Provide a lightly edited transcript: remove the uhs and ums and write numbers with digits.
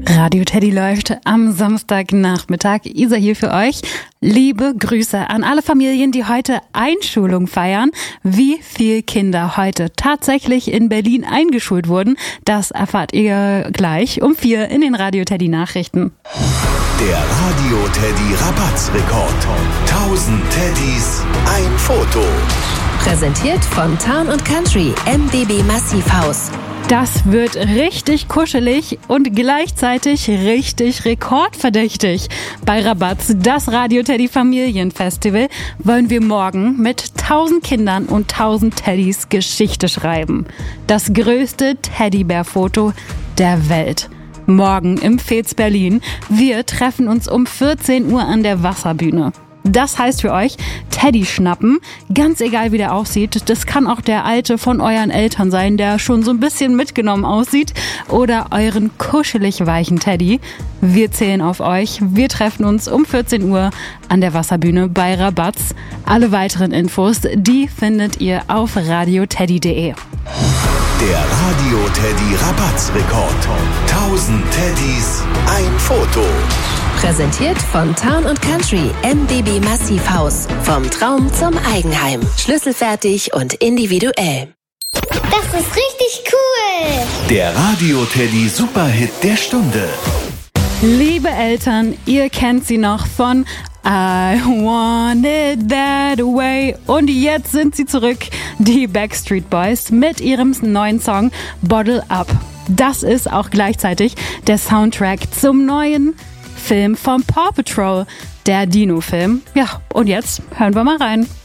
Radio Teddy läuft am Samstagnachmittag. Isa hier für euch. Liebe Grüße an alle Familien, die heute Einschulung feiern. Wie viele Kinder heute tatsächlich in Berlin eingeschult wurden, das erfahrt ihr gleich um 4 in den Radio Teddy Nachrichten. Der Radio Teddy Rabattsrekord. 1000 Teddys, ein Foto. Präsentiert von Town & Country MBB Massivhaus. Das wird richtig kuschelig und gleichzeitig richtig rekordverdächtig. Bei Rabatz, das Radio Teddy Familienfestival, wollen wir morgen mit 1000 Kindern und 1000 Teddys Geschichte schreiben. Das größte Teddybär-Foto der Welt. Morgen im Fez Berlin. Wir treffen uns um 14 Uhr an der Wasserbühne. Das heißt für euch, Teddy schnappen, ganz egal wie der aussieht. Das kann auch der alte von euren Eltern sein, der schon so ein bisschen mitgenommen aussieht. Oder euren kuschelig weichen Teddy. Wir zählen auf euch. Wir treffen uns um 14 Uhr an der Wasserbühne bei Rabatz. Alle weiteren Infos, die findet ihr auf radioteddy.de. Der Radio Teddy Rabattsrekord. 1000 Teddys, ein Foto. Präsentiert von Town & Country MBB Massivhaus. Vom Traum zum Eigenheim. Schlüsselfertig und individuell. Das ist richtig cool. Der Radio Teddy Superhit der Stunde. Liebe Eltern, ihr kennt sie noch von I Want It That Way. Und jetzt sind sie zurück, die Backstreet Boys, mit ihrem neuen Song Bottle Up. Das ist auch gleichzeitig der Soundtrack zum neuen Film vom Paw Patrol, der Dino-Film. Ja, und jetzt hören wir mal rein.